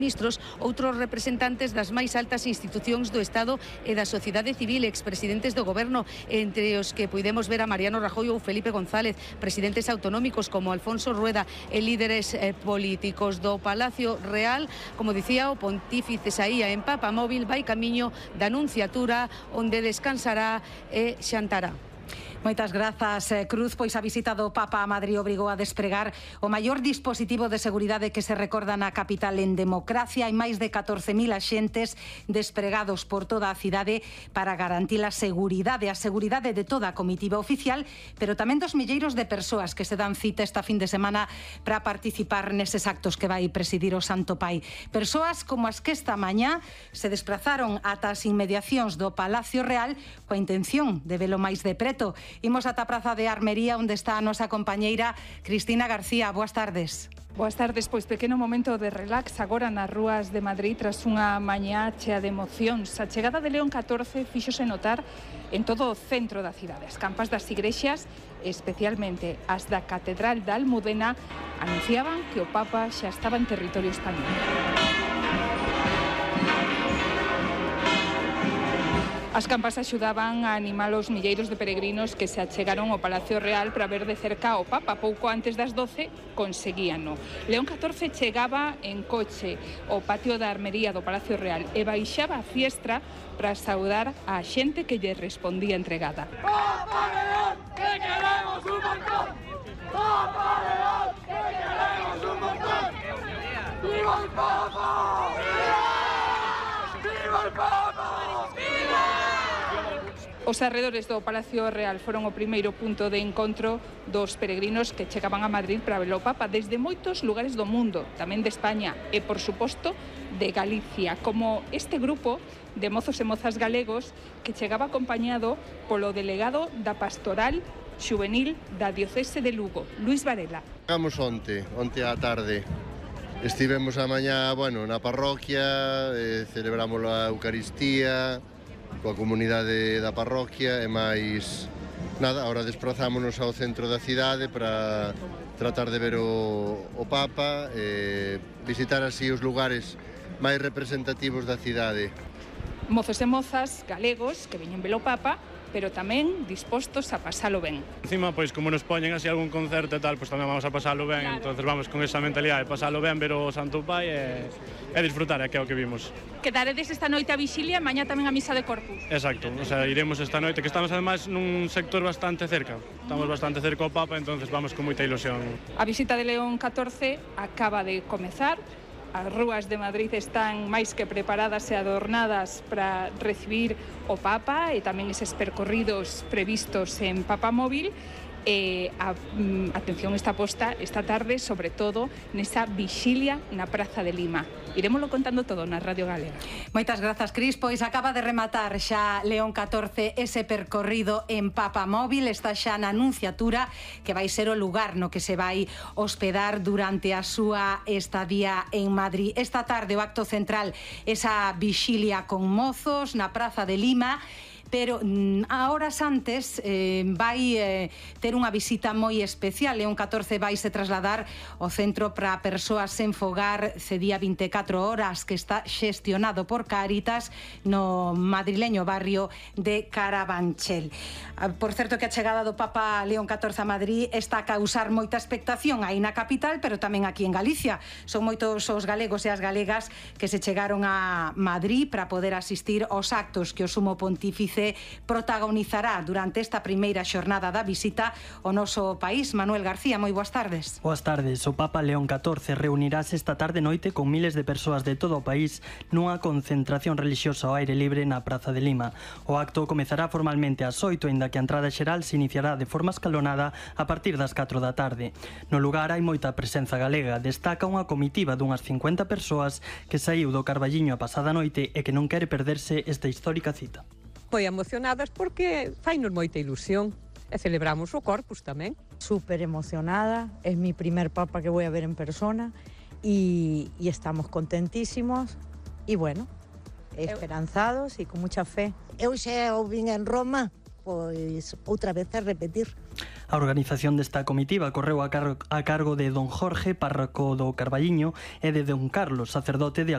ministros, outros representantes das máis altas institucións do Estado e da sociedade civil, expresidentes do goberno, entre os que puidemos ver a Mariano Rajoy ou Felipe González, presidentes autonómicos como Alfonso Rueda e líderes políticos do Palacio Real. Como dicía, o pontífice saía en Papamóvil, vai camiño da Anunciatura, onde descansará e xantará. Moitas grazas, Cruz. Pois a visita do Papa a Madrid obrigou a despregar o maior dispositivo de seguridade que se recorda na capital en democracia. Hai máis de 14.000 axentes despregados por toda a cidade para garantir a seguridade de toda a comitiva oficial, pero tamén dos milleiros de persoas que se dan cita esta fin de semana para participar neses actos que vai presidir o Santo Pai. Persoas como as que esta mañá se desplazaron ata as inmediacións do Palacio Real coa intención de velo máis de preto. Imos ata a Praza de Armería, onde está a nosa compañeira Cristina García. Boas tardes. Boas tardes, pois pequeno momento de relax agora nas rúas de Madrid tras unha mañá chea de emocións. A chegada de León XIV fíxose notar en todo o centro da cidade. As campas das igrexas, especialmente as da Catedral da Almudena, anunciaban que o Papa xa estaba en territorio español. As campas axudaban a animar os milleiros de peregrinos que se achegaron ao Palacio Real para ver de cerca ao Papa. Pouco antes das 12 conseguíano. León XIV chegaba en coche ao patio da Armería do Palacio Real e baixaba a fiestra para saudar a xente que lle respondía entregada. ¡Papa León, que queremos un montón! ¡Papa León, que queremos un montón! ¡Viva el Papa! ¡Viva el Papa! Os arredores do Palacio Real foron o primeiro punto de encontro dos peregrinos que chegaban a Madrid para ver o Papa desde moitos lugares do mundo, tamén de España e, por suposto, de Galicia, como este grupo de mozos e mozas galegos que chegaba acompañado polo delegado da Pastoral Xuvenil da Diocese de Lugo, Luis Varela. Chegamos onte á tarde. Estivemos a mañá, na parroquia, celebramos a Eucaristía coa comunidade da parroquia e máis nada, ahora desprazámonos ao centro da cidade para tratar de ver o Papa e visitar así os lugares máis representativos da cidade. Mozos e mozas galegos que veñen ver o Papa, pero tamén dispostos a pasalo ben. Encima, pois, como nos poñen así algún concerto e tal, pois tamén vamos a pasalo ben, claro. Entonces vamos con esa mentalidade de pasalo ben, ver o Santo Pai e disfrutar, que é o que vimos. Quedaredes esta noite a vixilia, mañá tamén a misa de Corpus. Exacto, iremos esta noite, que estamos ademais nun sector bastante cerca. Estamos bastante cerca ao Papa, entonces vamos con moita ilusión. A visita de León XIV acaba de comezar. As rúas de Madrid están máis que preparadas e adornadas para recibir o Papa e tamén eses percorridos previstos en Papamóvil. A atención está posta esta tarde, sobre todo, nesa vixilia na Praza de Lima. Irémoslo contando todo na Radio Galega. Moitas grazas, Cris. Pois acaba de rematar xa León XIV ese percorrido en Papamóvil. Está xa na Anunciatura, que vai ser o lugar no que se vai hospedar durante a súa estadía en Madrid. Esta tarde o acto central, esa vixilia con mozos na Praza de Lima, pero a horas antes vai ter unha visita moi especial. León XIV vai se trasladar ao centro para persoas sen fogar Cedía 24 horas, que está xestionado por Cáritas no madrileño barrio de Carabanchel. Por certo que a chegada do Papa León XIV a Madrid está a causar moita expectación aí na capital, pero tamén aquí en Galicia. Son moitos os galegos e as galegas que se chegaron a Madrid para poder asistir aos actos que o Sumo Pontífice protagonizará durante esta primeira xornada da visita ao noso país. Manuel García, moi boas tardes. Boas tardes. O Papa León XIV reunirase esta tarde noite con miles de persoas de todo o país nunha concentración relixiosa ao aire libre na Praza de Lima. O acto comezará formalmente ás 8, aínda que a entrada xeral se iniciará de forma escalonada a partir das 4 da tarde. No lugar hai moita presenza galega. Destaca unha comitiva dunhas 50 persoas que saíu do Carballiño a pasada noite e que non quere perderse esta histórica cita. Moi emocionadas porque fainos moita ilusión e celebramos o Corpus tamén. Súper emocionada, es mi primer Papa que voy a ver en persona y estamos contentísimos y bueno, esperanzados e con mucha fe. Eu xa o vin en Roma, pois outra vez a repetir. A organización desta comitiva correu a cargo de don Jorge, párroco do Carballiño, e de don Carlos, sacerdote de